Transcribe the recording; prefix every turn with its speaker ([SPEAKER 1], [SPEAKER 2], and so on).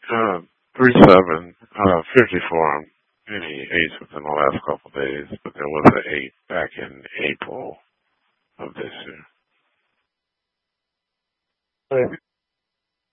[SPEAKER 1] 37, 54 on any 8s within the last couple of days, but there was an 8 back in April of this year.